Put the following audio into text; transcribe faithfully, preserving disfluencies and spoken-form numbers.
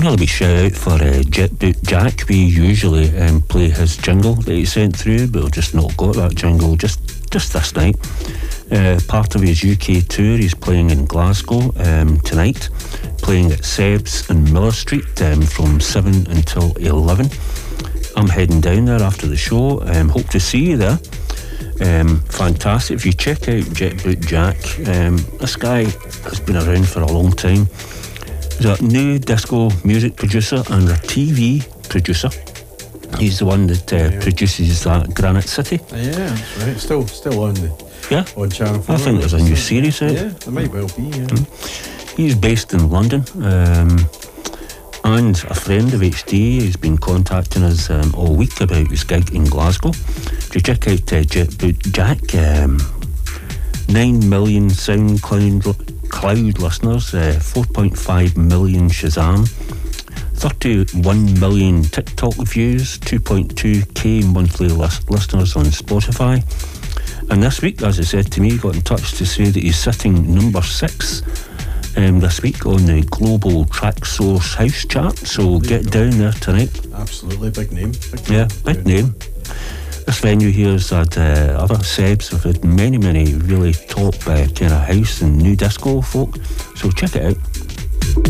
another wee shout out for uh, Jet Boot Jack. We usually um, play his jingle that he sent through, but we've just not got that jingle just, just this night. Uh, part of his U K tour, he's playing in Glasgow um, tonight, playing at Seb's in Miller Street um, from seven until eleven. I'm heading down there after the show. Um, hope to see you there. Um, fantastic. If you check out Jet Boot Jack, um, this guy has been around for a long time. He's a new disco music producer and a T V producer. He's the one that uh, yeah. produces that Granite City. Yeah, that's right. Still, still on the yeah. on Channel four. I think there's a new series out. Yeah, there might well be. Yeah. Mm. He's based in London, um, and a friend of H D has been contacting us um, all week about his gig in Glasgow. To check out uh, Jet Boot Jack, um, nine million SoundCloud cloud listeners, uh, four point five million Shazam, thirty-one million TikTok views, two point two K monthly lis- listeners on Spotify. And this week, as I said to me, he got in touch to say that he's sitting number six um, this week on the global Traxsource House chart. So there get down there tonight. Absolutely, big name. Big yeah, name. big name. This venue here has had uh, other Sebs. We've had many, many really top uh, kind of house and new disco folk. So check it out.